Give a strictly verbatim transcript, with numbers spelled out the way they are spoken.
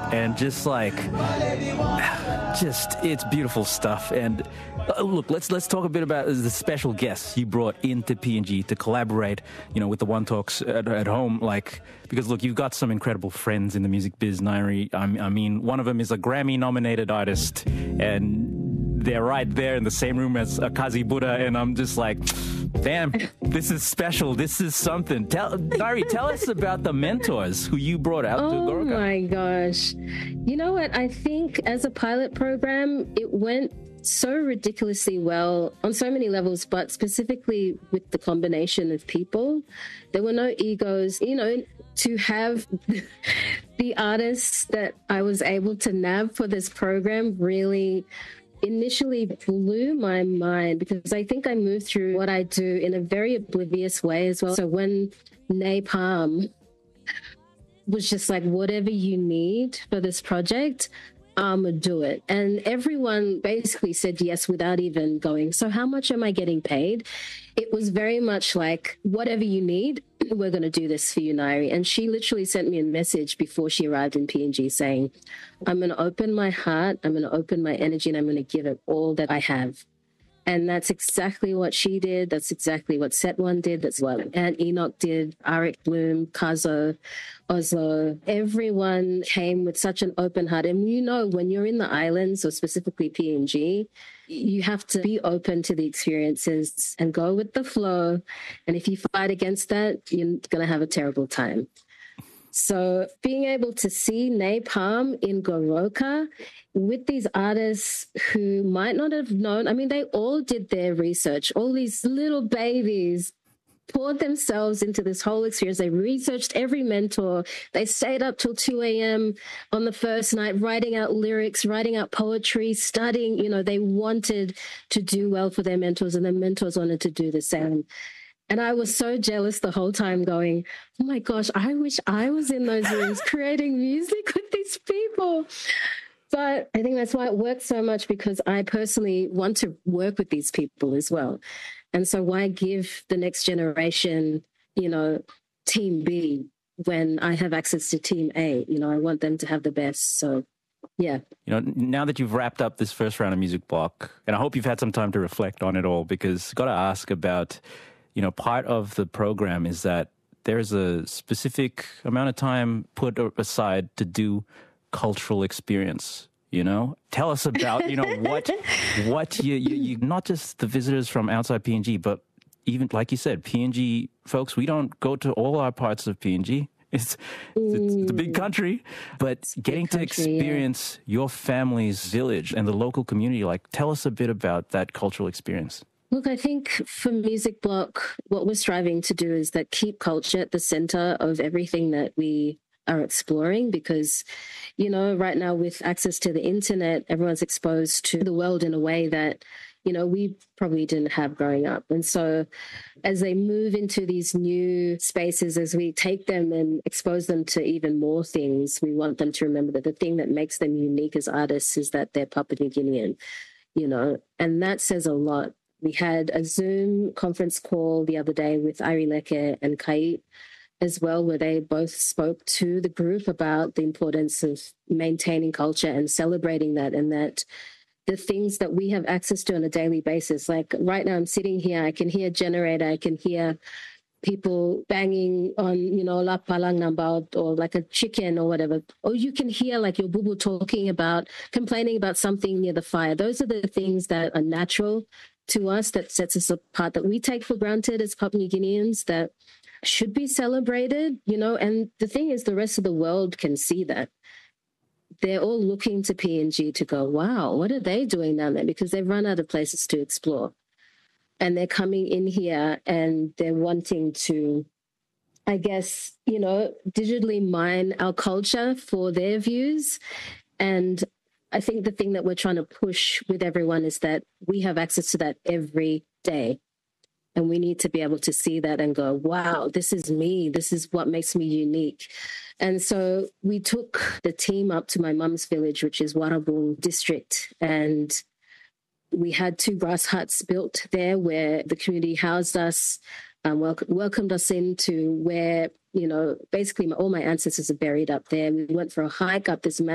and just like, just it's beautiful stuff. And uh, look, let's let's talk a bit about the special guests you brought into P N G to collaborate, you know, with the One Talks at, at home. Like, because look, you've got some incredible friends in the music biz, Nairi. I, I mean, one of them is a Grammy-nominated artist, and they're right there in the same room as Akazi Buddha, and I'm just like, damn, this is special. This is something. Tell, Nairi, tell us about the mentors who you brought out oh to Goroka. Oh my gosh. You know what? I think as a pilot program, it went so ridiculously well on so many levels, but specifically with the combination of people. There were no egos, you know, to have the artists that I was able to nab for this program really initially blew my mind, because I think I moved through what I do in a very oblivious way as well. So when Napalm was just like, whatever you need for this project, I'ma do it. And everyone basically said yes without even going, so how much am I getting paid? It was very much like, whatever you need, we're going to do this for you, Nairi. And she literally sent me a message before she arrived in P N G saying, I'm going to open my heart, I'm going to open my energy, and I'm going to give it all that I have. And that's exactly what she did. That's exactly what Set One did. That's what Aunt Enoch did, Arik Bloom, Kazo, Oslo. Everyone came with such an open heart. And you know, when you're in the islands, or specifically P N G, you have to be open to the experiences and go with the flow. And if you fight against that, you're going to have a terrible time. So being able to see Napalm in Goroka with these artists who might not have known, I mean, they all did their research. All these little babies poured themselves into this whole experience. They researched every mentor. They stayed up till two a.m. on the first night, writing out lyrics, writing out poetry, studying. You know, they wanted to do well for their mentors, and their mentors wanted to do the same. And I was so jealous the whole time, going, oh my gosh, I wish I was in those rooms creating music with these people. But I think that's why it works so much, because I personally want to work with these people as well. And so why give the next generation, you know, Team B when I have access to Team A? You know, I want them to have the best. So, yeah. You know, now that you've wrapped up this first round of Music Block, and I hope you've had some time to reflect on it all, because got to ask about, you know, part of the program is that there's a specific amount of time put aside to do cultural experience. You know, tell us about, you know, what, what you, you, you, not just the visitors from outside P N G, but even, like you said, P N G folks, we don't go to all our parts of P N G. It's, it's, it's a big country, but getting country, to experience yeah. your family's village and the local community, like, tell us a bit about that cultural experience. Look, I think for Music Block, what we're striving to do is that keep culture at the center of everything that we are exploring, because, you know, right now with access to the internet, everyone's exposed to the world in a way that, you know, we probably didn't have growing up. And so as they move into these new spaces, as we take them and expose them to even more things, we want them to remember that the thing that makes them unique as artists is that they're Papua New Guinean, you know, and that says a lot. We had a Zoom conference call the other day with Ari Leke and Kait as well, where they both spoke to the group about the importance of maintaining culture and celebrating that, and that the things that we have access to on a daily basis, like right now I'm sitting here, I can hear generator, I can hear people banging on, you know, la palang nambao, or like a chicken or whatever, or you can hear like your bubu talking about, complaining about something near the fire. Those are the things that are natural to us, that sets us apart, that we take for granted as Papua New Guineans, that should be celebrated, you know. And the thing is, the rest of the world can see that. They're all looking to P N G to go, wow, what are they doing down there? Because they've run out of places to explore. And they're coming in here and they're wanting to, I guess, you know, digitally mine our culture for their views. And I think the thing that we're trying to push with everyone is that we have access to that every day. And we need to be able to see that and go, wow, this is me. This is what makes me unique. And so we took the team up to my mum's village, which is Warrabung district. And we had two grass huts built there where the community housed us, um, wel- welcomed us into where, you know, basically my, all my ancestors are buried up there. We went for a hike up this